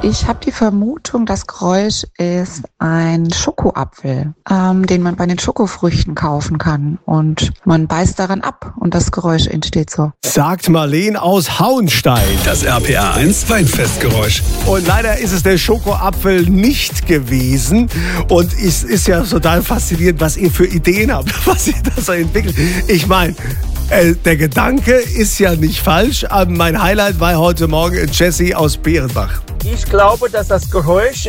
Ich habe die Vermutung, das Geräusch ist ein Schokoapfel, den man bei den Schokofrüchten kaufen kann. Und man beißt daran ab und das Geräusch entsteht so. Sagt Marleen aus Hauenstein. Das RPA 1 Weinfestgeräusch. Und leider ist es der Schokoapfel nicht gewesen. Und es ist ja total faszinierend, was ihr für Ideen habt, was ihr da so entwickelt. Ich meine, der Gedanke ist ja nicht falsch. Aber mein Highlight war heute Morgen Jessie aus Bärenbach. Ich glaube, dass das Geräusch